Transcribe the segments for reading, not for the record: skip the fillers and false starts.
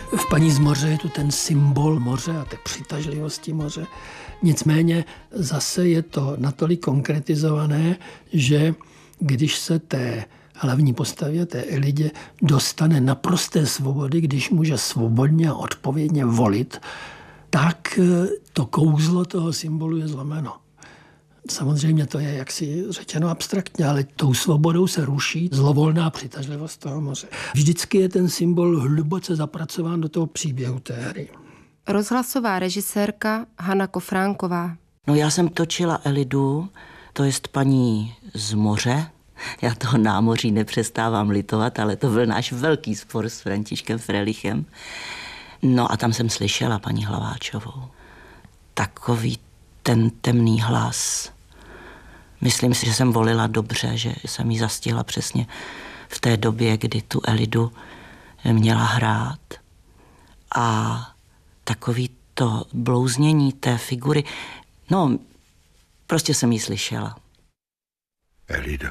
V Paní z moře je tu ten symbol moře a té přitažlivosti moře. Nicméně zase je to natolik konkretizované, že když se té hlavní postavě, té Elidě, dostane naprosté svobody, když může svobodně a odpovědně volit, tak to kouzlo toho symbolu je zlomeno. Samozřejmě to je jaksi řečeno abstraktně, ale tou svobodou se ruší zlovolná přitažlivost toho moře. Vždycky je ten symbol hluboce zapracován do toho příběhu té hry. Rozhlasová režisérka Hana Kofránková. No já jsem točila Elidu, to jest Paní z moře. Já toho námoří nepřestávám litovat, ale to byl náš velký spor s Františkem Frelichem. No a tam jsem slyšela paní Hlaváčovou. Takový ten temný hlas. Myslím si, že jsem volila dobře, že jsem ji zastihla přesně v té době, kdy tu Elidu měla hrát. A takový to blouznění té figury, no, prostě jsem ji slyšela. Elido,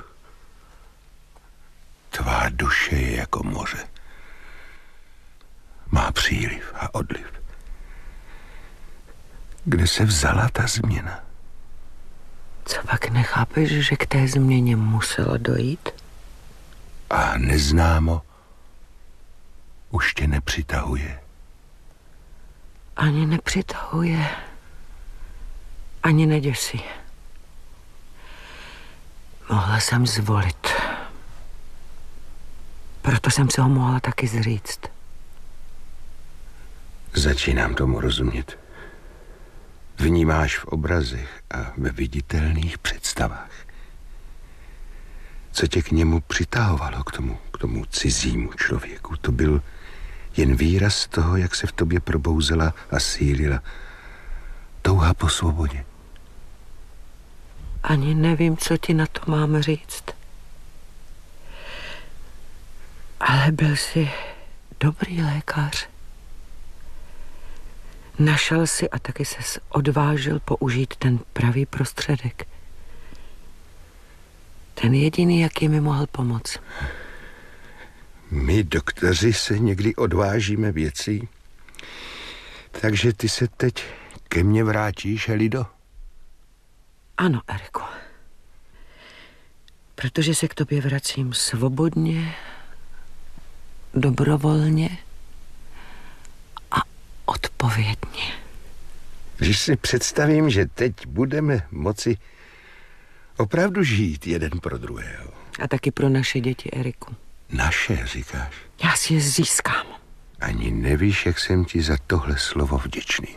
tvá duše je jako moře. Má příliv a odliv. Kde se vzala ta změna? Co pak nechápeš, že k té změně muselo dojít? A neznámo už tě nepřitahuje. Ani nepřitahuje, ani neděsí. Mohla jsem zvolit. Proto jsem se ho mohla taky zříct. Začínám tomu rozumět. Vnímáš v obrazech a ve viditelných představách. Co tě k němu přitahovalo, k tomu cizímu člověku? To byl jen výraz toho, jak se v tobě probouzela a sílila touha po svobodě. Ani nevím, co ti na to mám říct. Ale byl jsi dobrý lékař. Našel si a taky ses odvážil použít ten pravý prostředek. Ten jediný, jaký mi mohl pomoct. My, doktoři, se někdy odvážíme věcí. Takže ty se teď ke mně vrátíš, Elido? Ano, Eriku. Protože se k tobě vracím svobodně, dobrovolně a odpovědně. Když si představím, že teď budeme moci opravdu žít jeden pro druhého. A taky pro naše děti, Eriku. Naše, říkáš? Já si je získám. Ani nevíš, jak jsem ti za tohle slovo vděčný.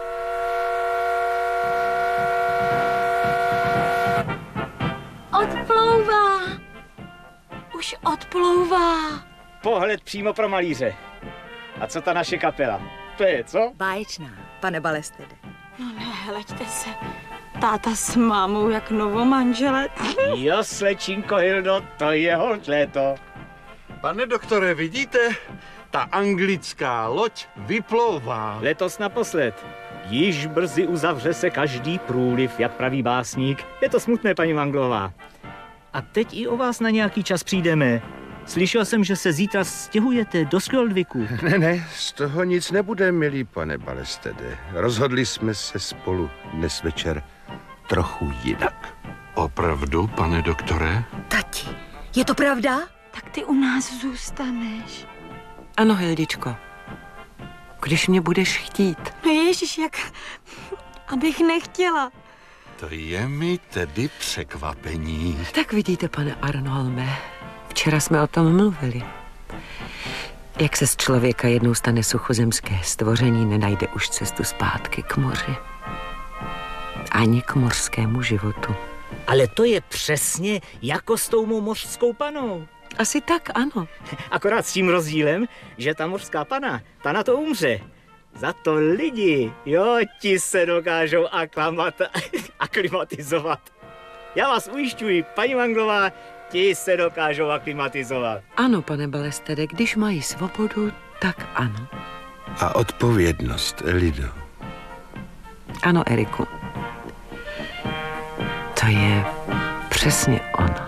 Odplouvá. Už odplouvá. Pohled přímo pro malíře. A co ta naše kapela? To je, co? Báječná, pane Balestede. No ne, hleďte se. Táta s mámou jak novomanžele. Jo, slečinko Hildo, to je holt léto. Pane doktore, vidíte? Ta anglická loď vyplouvá. Letos naposled. Již brzy uzavře se každý průliv, jak praví básník. Je to smutné, paní Manglová. A teď i o vás na nějaký čas přijdeme. Slyšel jsem, že se zítra stěhujete do Skjoldviku. Ne, z toho nic nebude, milý pane Balestede. Rozhodli jsme se spolu dnes večer trochu jinak. Opravdu, pane doktore? Tati, je to pravda? Tak ty u nás zůstaneš. Ano, Hildičko. Když mě budeš chtít. No ježiš, jak... abych nechtěla. To je mi tedy překvapení. Tak vidíte, pane Arnholme, včera jsme o tom mluvili. Jak se z člověka jednou stane suchozemské stvoření, nenajde už cestu zpátky k moři. Ani k mořskému životu. Ale to je přesně jako s tou mou mořskou panou. Asi tak, ano. Akorát s tím rozdílem, že ta mořská pana, ta na to umře. Za to lidi, jo, ti se dokážou aklimatizovat. Já vás ujišťuji, paní Manglová, ti se dokážou aklimatizovat. Ano, pane Balestede, když mají svobodu, tak ano. A odpovědnost, Elido. Ano, Eriku. To je přesně ono.